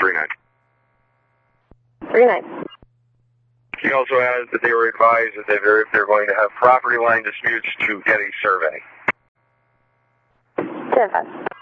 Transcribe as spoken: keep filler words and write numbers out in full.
Three nights. Three nights. He also adds that they were advised that they're, if they're going to have property line disputes, to get a survey. ten five.